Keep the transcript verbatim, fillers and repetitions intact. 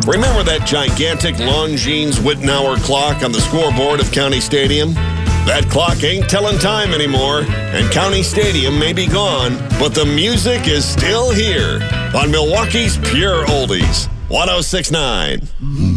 Remember that gigantic Longines Wittenauer clock on the scoreboard of County Stadium? That clock ain't telling time anymore, and County Stadium may be gone, but the music is still here on Milwaukee's Pure Oldies, one oh six point nine.